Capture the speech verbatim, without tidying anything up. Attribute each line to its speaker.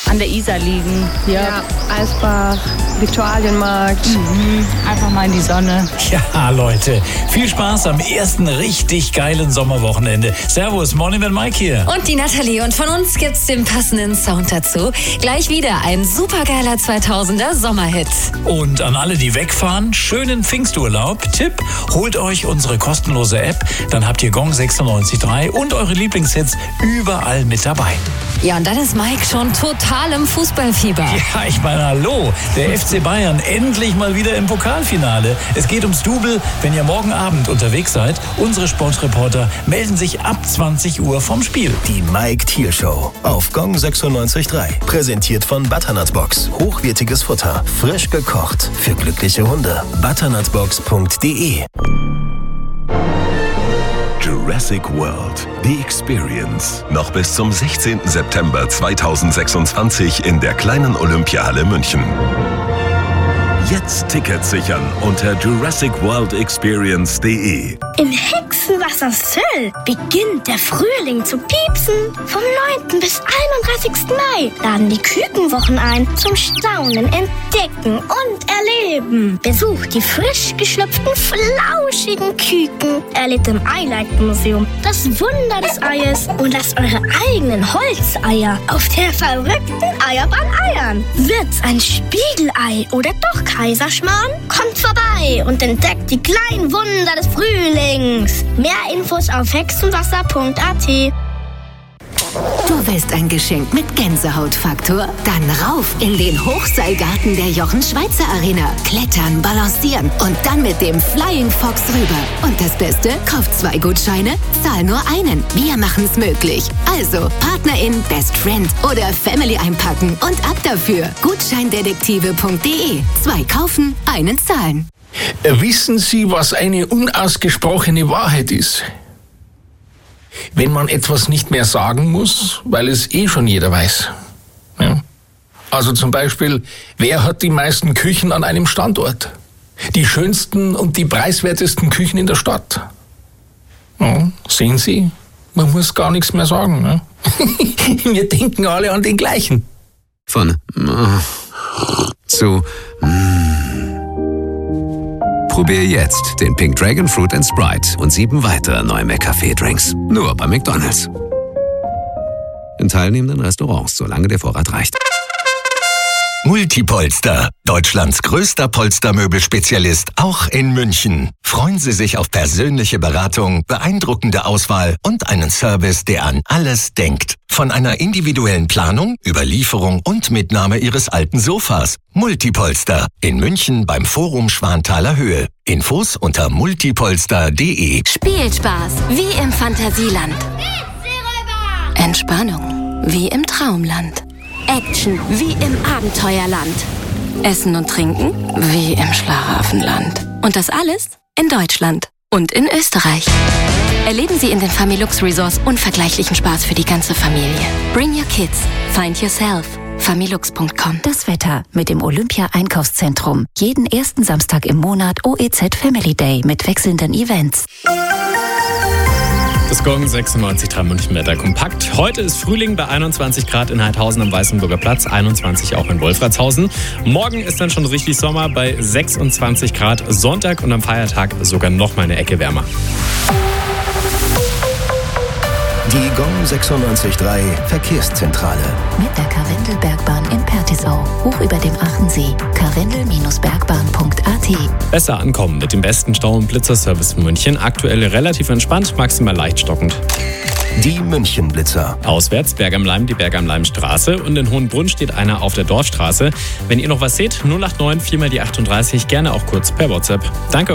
Speaker 1: an der Isar liegen. Ja,
Speaker 2: ja Eisbach, Viktualienmarkt.
Speaker 1: Mhm. Einfach mal in die Sonne.
Speaker 3: Ja, Leute, viel Spaß am ersten richtig geilen Sommerwochenende. Servus, Morning mit Mike hier.
Speaker 4: Und die Nathalie. Und von uns gibt's den passenden Sound dazu. Gleich wieder ein supergeiler zweitausender Sommerhit.
Speaker 3: Und an alle, die wegfahren, schönen Pfingsturlaub. Tipp, holt euch unsere kostenlose App, dann habt ihr Gong sechsundneunzig Komma drei und eure Lieblingshits überall mit dabei.
Speaker 4: Ja, und dann ist Mike schon total im Fußballfieber.
Speaker 3: Ja, ich meine, hallo, der F C Bayern endlich mal wieder im Pokalfinale. Es geht ums Double. Wenn ihr morgen Abend unterwegs seid, unsere Sportreporter melden sich ab zwanzig Uhr vom Spiel.
Speaker 5: Die Mike Thiel Show auf Gong sechsundneunzig Komma drei. Präsentiert von Butternut-Box. Hochwertiges Futter. Frisch gekocht. Für glückliche Hunde. butternutbox punkt de.
Speaker 6: Jurassic World, The Experience. Noch bis zum sechzehnten September zweitausendsechsundzwanzig in der kleinen Olympiahalle München. Jetzt Tickets sichern unter jurassic world experience punkt de.
Speaker 7: Im Hexenwasser Sylt beginnt der Frühling zu piepsen. Vom neunten bis einunddreißigsten Mai laden die Kükenwochen ein zum Staunen, Entdecken und Erleben. Besucht die frisch geschlüpften, flauschigen Küken. Erlebt im Eileiten-Museum das Wunder des Eies und lasst eure eigenen Holzeier auf der verrückten Eierbahn eiern. Wird's ein Spiegelei oder doch Kaiserschmarrn? Kommt vorbei und entdeckt die kleinen Wunder des Frühlings. Mehr Infos auf hexenwasser punkt at.
Speaker 8: Du willst ein Geschenk mit Gänsehautfaktor? Dann rauf in den Hochseilgarten der Jochen-Schweizer Arena. Klettern, balancieren und dann mit dem Flying Fox rüber. Und das Beste, kauf zwei Gutscheine, zahl nur einen. Wir machen's möglich. Also, Partnerin, Best Friend oder Family einpacken und ab dafür. Gutscheindetektive punkt de. Zwei kaufen, einen zahlen.
Speaker 9: Wissen Sie, was eine unausgesprochene Wahrheit ist? Wenn man etwas nicht mehr sagen muss, weil es eh schon jeder weiß. Ja. Also zum Beispiel, wer hat die meisten Küchen an einem Standort? Die schönsten und die preiswertesten Küchen in der Stadt. Ja, sehen Sie, man muss gar nichts mehr sagen. Ne? Wir denken alle an den gleichen.
Speaker 10: Von zu Probier jetzt den Pink Dragon Fruit and Sprite und sieben weitere neue McCafé-Drinks. Nur bei McDonald's. In teilnehmenden Restaurants, solange der Vorrat reicht.
Speaker 5: Multipolster, Deutschlands größter Polstermöbelspezialist, auch in München. Freuen Sie sich auf persönliche Beratung, beeindruckende Auswahl und einen Service, der an alles denkt. Von einer individuellen Planung über Lieferung und Mitnahme Ihres alten Sofas. Multipolster in München beim Forum Schwanthaler Höhe. Infos unter multipolster punkt de.
Speaker 8: Spielspaß wie im Fantasieland. Entspannung wie im Traumland. Action wie im Abenteuerland. Essen und Trinken wie im Schlaraffenland. Und das alles in Deutschland und in Österreich. Erleben Sie in den Familux Resorts unvergleichlichen Spaß für die ganze Familie. Bring your kids. Find yourself. familux punkt com.
Speaker 11: Das Wetter mit dem Olympia-Einkaufszentrum. Jeden ersten Samstag im Monat O E Z Family Day mit wechselnden Events.
Speaker 12: Das Gong sechsundneunzig Komma drei München Wetter kompakt. Heute ist Frühling bei einundzwanzig Grad in Heidhausen am Weißenburger Platz, einundzwanzig auch in Wolfratshausen. Morgen ist dann schon richtig Sommer bei sechsundzwanzig Grad. Sonntag und am Feiertag sogar noch mal eine Ecke wärmer.
Speaker 5: Die Gong sechsundneunzig Komma drei Verkehrszentrale.
Speaker 11: Mit der Karwendelbergbahn in Pertisau. Hoch über dem Achensee. karwendel bergbahn punkt at.
Speaker 12: Besser ankommen mit dem besten Stau- und Blitzerservice in München. Aktuell relativ entspannt, maximal leicht stockend.
Speaker 5: Die München-Blitzer.
Speaker 12: Auswärts Berg am Leim, die Berg am Leim Straße. Und in Hohenbrunn steht einer auf der Dorfstraße. Wenn ihr noch was seht, null acht neun vier mal die achtunddreißig. Gerne auch kurz per WhatsApp. Danke.